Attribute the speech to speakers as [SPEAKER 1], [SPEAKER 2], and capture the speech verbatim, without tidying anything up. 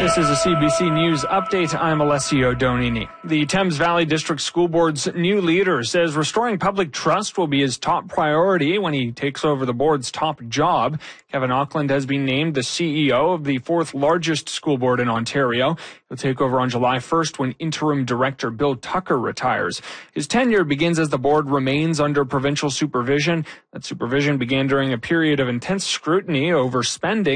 [SPEAKER 1] This is a C B C News update. I'm Alessio Donini. The Thames Valley District School Board's new leader says restoring public trust will be his top priority when he takes over the board's top job. Kevin Auckland has been named the C E O of the fourth largest school board in Ontario. He'll take over on July first when interim director Bill Tucker retires. His tenure begins as the board remains under provincial supervision. That supervision began during a period of intense scrutiny over spending